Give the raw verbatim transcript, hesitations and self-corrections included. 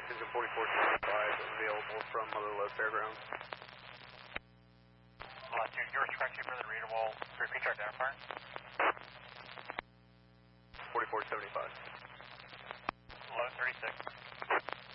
engine forty-four seventy-five available from Mother Lode Fairgrounds. Longitude, yours correct, you further readable, repeat your identifier. forty-four seventy-five. Load thirty-six.